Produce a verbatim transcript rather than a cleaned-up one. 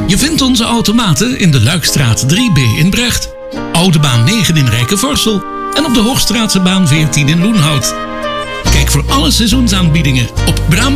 Je vindt onze automaten in de Luikstraat drie B in Brecht, Oude Baan negen in Rijkenvorsel en op de Hoogstraatse baan veertien in Loenhout. Kijk voor alle seizoensaanbiedingen op Brambant